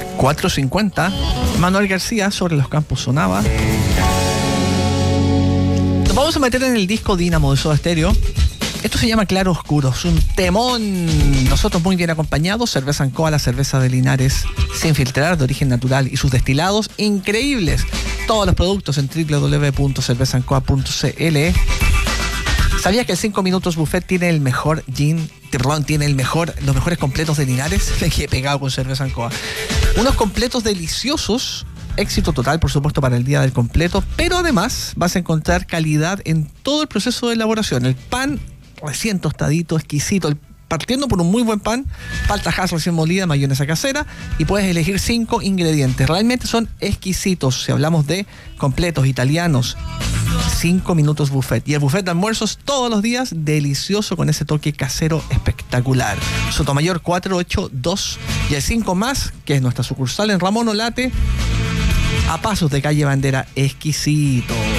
4:50. Manuel García sobre los campos sonaba. Nos vamos a meter en el disco Dínamo de Soda Stereo. Esto se llama Claro Oscuro, es un temón. Nosotros muy bien acompañados, cerveza Ancoa, la cerveza de Linares, sin filtrar, de origen natural, y sus destilados increíbles. Todos los productos en www.cervezancoa.cl. ¿Sabías que el 5 Minutos Buffet tiene el mejor tiene los mejores completos de Linares? Me quedé pegado con cerveza Ancoa. Unos completos deliciosos. Éxito total, por supuesto, para el día del completo, pero además vas a encontrar calidad en todo el proceso de elaboración. El pan recién tostadito, exquisito, partiendo por un muy buen pan, palta Hass recién molida, mayonesa casera, y puedes elegir 5 ingredientes. Realmente son exquisitos. Si hablamos de completos italianos, 5 Minutos Buffet. Y el buffet de almuerzos todos los días, delicioso, con ese toque casero espectacular. Sotomayor 482 y el 5 más, que es nuestra sucursal en Ramón Olate, a pasos de calle Bandera, exquisito.